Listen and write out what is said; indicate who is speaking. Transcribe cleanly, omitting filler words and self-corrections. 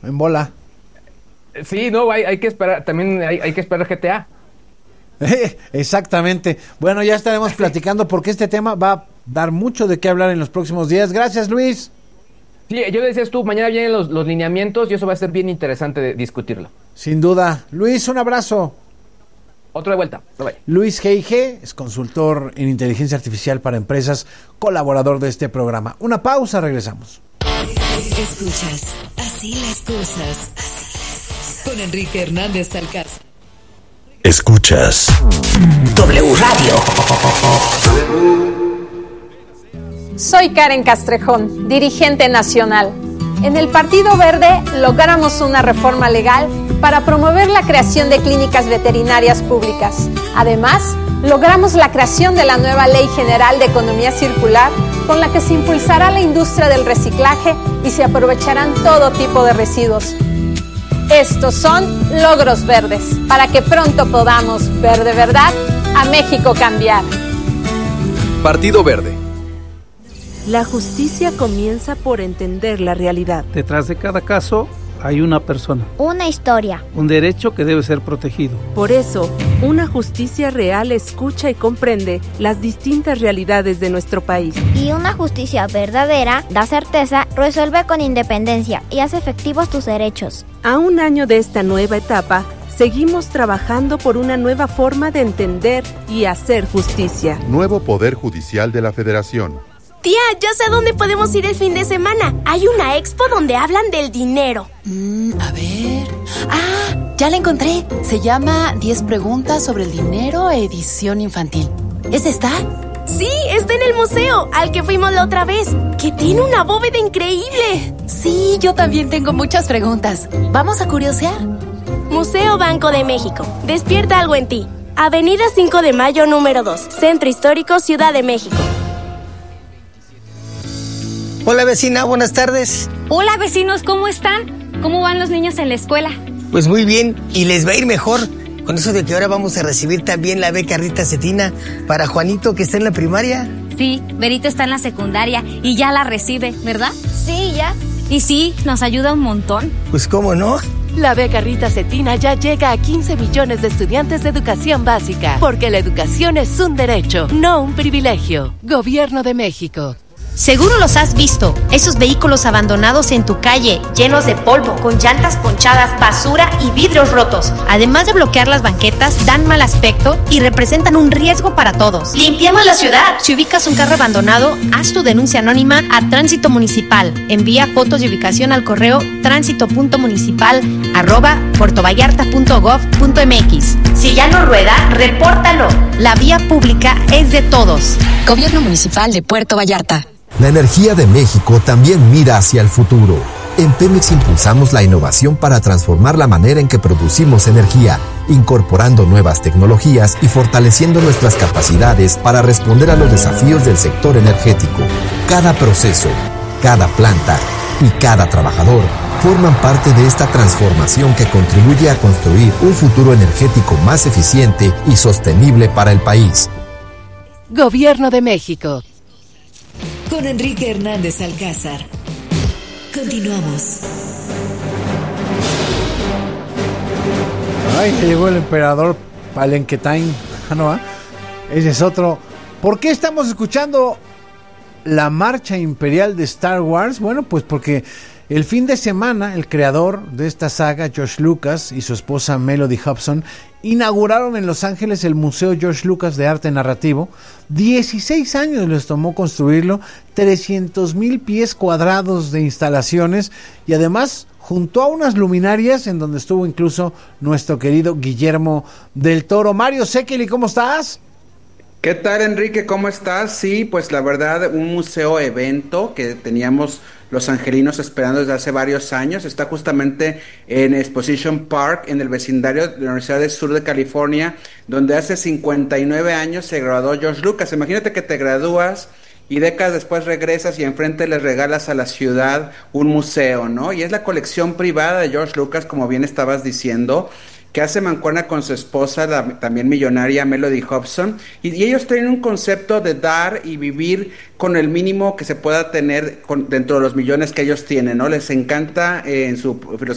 Speaker 1: en bola.
Speaker 2: Sí, no, hay que esperar, también hay que esperar GTA.
Speaker 1: Exactamente. Bueno, ya estaremos platicando porque este tema va a dar mucho de qué hablar en los próximos días. Gracias, Luis.
Speaker 2: Sí, yo le decías tú, mañana vienen los lineamientos y eso va a ser bien interesante de discutirlo.
Speaker 1: Sin duda. Luis, un abrazo.
Speaker 2: Otro de vuelta. Bye bye.
Speaker 1: Luis G.I.G. es consultor en inteligencia artificial para empresas, colaborador de este programa. Una pausa, regresamos.
Speaker 3: Escuchas Así las cosas con Enrique Hernández Alcázar.
Speaker 4: Escuchas W Radio.
Speaker 5: Soy Karen Castrejón, dirigente nacional. En el Partido Verde logramos una reforma legal para promover la creación de clínicas veterinarias públicas. Además, logramos la creación de la nueva Ley General de Economía Circular, con la que se impulsará la industria del reciclaje y se aprovecharán todo tipo de residuos. Estos son logros verdes, para que pronto podamos ver de verdad a México cambiar.
Speaker 6: Partido Verde.
Speaker 7: La justicia comienza por entender la realidad.
Speaker 8: Detrás de cada caso hay una persona.
Speaker 9: Una historia.
Speaker 8: Un derecho que debe ser protegido.
Speaker 7: Por eso, una justicia real escucha y comprende las distintas realidades de nuestro país.
Speaker 9: Y una justicia verdadera da certeza, resuelve con independencia y hace efectivos tus derechos.
Speaker 7: A un año de esta nueva etapa, seguimos trabajando por una nueva forma de entender y hacer justicia.
Speaker 10: Nuevo Poder Judicial de la Federación.
Speaker 11: Tía, ya sé a dónde podemos ir el fin de semana. Hay una expo donde hablan del dinero.
Speaker 12: A ver... ¡Ah! Ya la encontré. Se llama 10 preguntas sobre el dinero, edición infantil. ¿Es esta?
Speaker 11: Sí, está en el museo, al que fuimos la otra vez, que tiene una bóveda increíble.
Speaker 12: Sí, yo también tengo muchas preguntas. ¿Vamos a curiosear?
Speaker 11: Museo Banco de México. Despierta algo en ti. Avenida 5 de Mayo, número 2. Centro Histórico, Ciudad de México.
Speaker 13: Hola vecina, buenas tardes.
Speaker 14: Hola vecinos, ¿cómo están? ¿Cómo van los niños en la escuela?
Speaker 13: Pues muy bien, y les va a ir mejor con eso de que ahora vamos a recibir también la beca Rita Cetina para Juanito, que está en la primaria.
Speaker 14: Sí, Berito está en la secundaria y ya la recibe, ¿verdad?
Speaker 9: Sí, ya.
Speaker 14: Y sí, nos ayuda un montón.
Speaker 13: Pues cómo no.
Speaker 15: La beca Rita Cetina ya llega a 15 millones de estudiantes de educación básica, porque la educación es un derecho, no un privilegio. Gobierno de México.
Speaker 16: Seguro los has visto, esos vehículos abandonados en tu calle, llenos de polvo, con llantas ponchadas, basura y vidrios rotos. Además de bloquear las banquetas, dan mal aspecto y representan un riesgo para todos. ¡Limpiemos la ciudad! Si ubicas un carro abandonado, haz tu denuncia anónima a Tránsito Municipal. Envía fotos de ubicación al correo transito.municipal@puertovallarta.gov.mx. Si ya no rueda, repórtalo. La vía pública es de todos.
Speaker 3: Gobierno Municipal de Puerto Vallarta.
Speaker 4: La energía de México también mira hacia el futuro. En Pemex impulsamos la innovación para transformar la manera en que producimos energía, incorporando nuevas tecnologías y fortaleciendo nuestras capacidades para responder a los desafíos del sector energético. Cada proceso, cada planta y cada trabajador forman parte de esta transformación que contribuye a construir un futuro energético más eficiente y sostenible para el país.
Speaker 15: Gobierno de México.
Speaker 3: Con Enrique Hernández Alcázar. Continuamos.
Speaker 1: Ay, llegó el emperador Palenquetain. ¿No? Ese es otro. ¿Por qué estamos escuchando la marcha imperial de Star Wars? Bueno, pues porque el fin de semana el creador de esta saga, George Lucas, y su esposa Melody Hobson inauguraron en Los Ángeles el Museo George Lucas de Arte Narrativo. 16 años les tomó construirlo, 300,000 pies cuadrados de instalaciones y además junto a unas luminarias en donde estuvo incluso nuestro querido Guillermo del Toro. Mario Sekeli, ¿cómo estás?
Speaker 17: ¿Qué tal, Enrique? ¿Cómo estás? Sí, pues la verdad, un museo evento que teníamos los angelinos esperando desde hace varios años. Está justamente en Exposition Park, en el vecindario de la Universidad del Sur de California, donde hace 59 años se graduó George Lucas. Imagínate que te gradúas y décadas después regresas y enfrente les regalas a la ciudad un museo, ¿no? Y es la colección privada de George Lucas, como bien estabas diciendo, que hace mancuerna con su esposa, la también millonaria Melody Hobson, y ellos tienen un concepto de dar y vivir con el mínimo que se pueda tener dentro de los millones que ellos tienen, ¿no? Les encanta en su filosofía